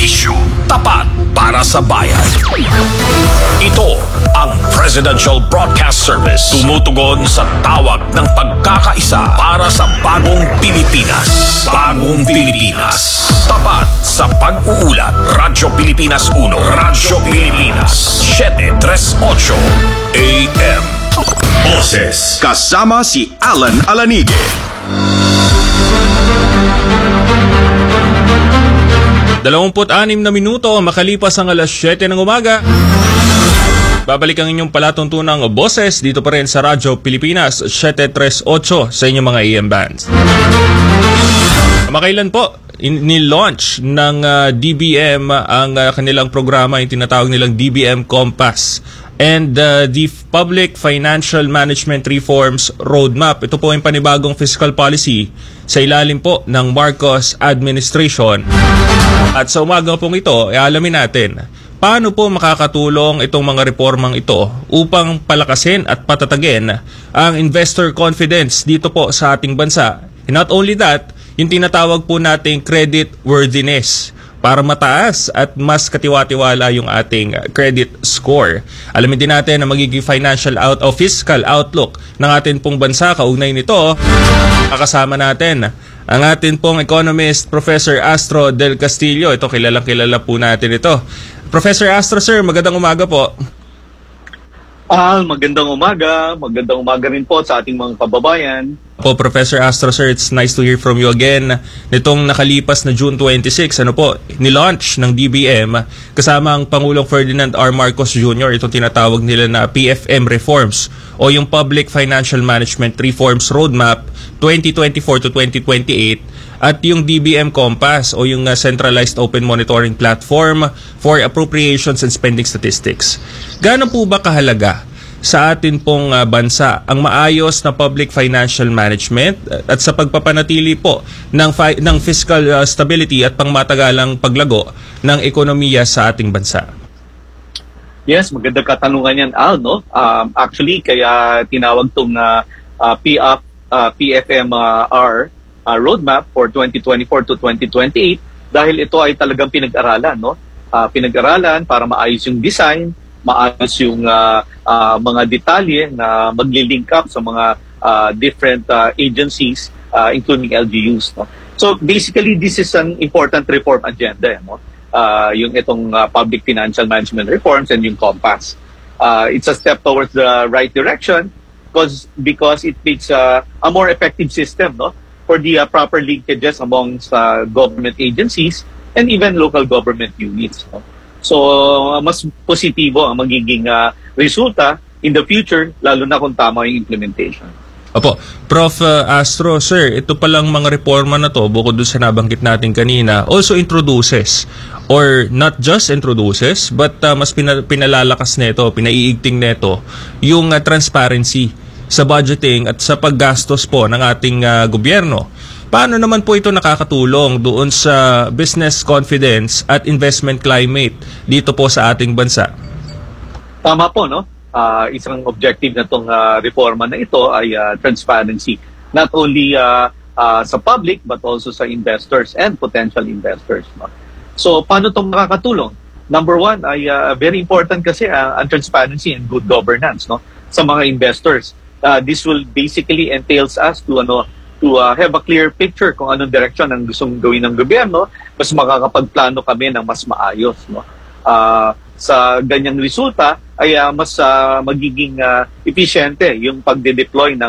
serbisyo, tapat para sa bayan. Ito ang Presidential Broadcast Service. Tumutugon sa tawag ng pagkakaisa para sa bagong Pilipinas. Bagong Pilipinas. Tapat sa pag-uulat. Radyo Pilipinas 1. Radyo Pilipinas 738 AM. Boses. Kasama si Alan Alanige. Dalawamput-anim na minuto makalipas ang alas 7 ng umaga. Babalik ang inyong palatuntunang boses dito pa rin sa Radyo Pilipinas 738 sa inyong mga AM bands. Makailan po, ni-launch ng DBM ang kanilang programa, yung tinatawag nilang DBM Compass and the Public Financial Management Reforms Roadmap. Ito po yung panibagong fiscal policy sa ilalim po ng Marcos Administration. At sa umaga pong ito, alamin natin paano po makakatulong itong mga reformang ito upang palakasin at patatagin ang investor confidence dito po sa ating bansa. And not only that, yung tinatawag po nating credit worthiness para mataas at mas katiwa-tiwala yung ating credit score. Alamin din natin ang magiging fiscal outlook ng ating pong bansa. Kaugnay nito, kakasama natin ang atin pong economist, Professor Astro Del Castillo. Ito, kilalang-kilala po natin ito. Professor Astro, sir, magandang umaga po. Magandang umaga. Magandang umaga rin po sa ating mga kababayan. Po, Professor Astro, sir, it's nice to hear from you again. Nitong nakalipas na June 26, nilaunch ng DBM kasama ang Pangulong Ferdinand R. Marcos Jr. Itong tinatawag nila na PFM Reforms o yung Public Financial Management Reforms Roadmap 2024 to 2028 at yung DBM Compass o yung Centralized Open Monitoring Platform for Appropriations and Spending Statistics. Gaano po ba kahalaga sa atin pong bansa ang maayos na public financial management at sa pagpapanatili po ng fiscal stability at pangmatagalang paglago ng ekonomiya sa ating bansa? Yes, magandang katanungan yan, Al, no? Actually, kaya tinawag tong PFMR roadmap for 2024 to 2028 dahil ito ay talagang pinag-aralan, no? Pinag-aralan para maayos yung design, maayos yung mga detalye na magli-link up sa mga different agencies, including LGUs, no? So basically, this is an important reform agenda, no? Yung itong public financial management reforms and yung Compass. It's a step towards the right direction because it makes a more effective system, no, for the proper linkages amongst government agencies and even local government units, no? So mas positibo ang magiging resulta in the future, lalo na kung tama yung implementation. Opo. Prof. Astro, sir, ito palang mga reforma na to, bukod doon sa nabanggit natin kanina, also introduces, or not just introduces, but mas pinalalakas nito, pinaiigting nito, yung transparency sa budgeting at sa paggastos po ng ating gobyerno. Paano naman po ito nakakatulong doon sa business confidence at investment climate dito po sa ating bansa? Tama po, no? Isang objective na itong reforma na ito ay transparency. Not only sa public but also sa investors and potential investors, no? So, paano itong makakatulong? Number one ay very important kasi ang transparency and good governance, no, sa mga investors. This will basically entails us to have a clear picture kung anong direction ang gustong gawin ng gobyerno, mas makakapagplano kami ng mas maayos, no? Sa ganyang resulta ay mas magiging efficiente yung pagde-deploy ng